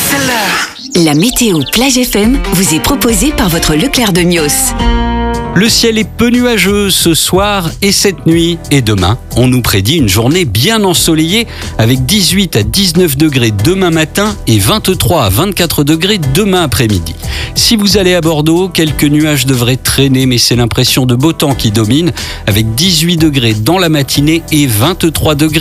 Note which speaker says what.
Speaker 1: celle-là.
Speaker 2: La météo Plage FM vous est proposée par votre Leclerc de Mios.
Speaker 3: Le ciel est peu nuageux ce soir et cette nuit. Et demain, on nous prédit une journée bien ensoleillée avec 18 à 19 degrés demain matin et 23 à 24 degrés demain après-midi. Si vous allez à Bordeaux, quelques nuages devraient traîner, mais c'est l'impression de beau temps qui domine avec 18 degrés dans la matinée et 23 degrés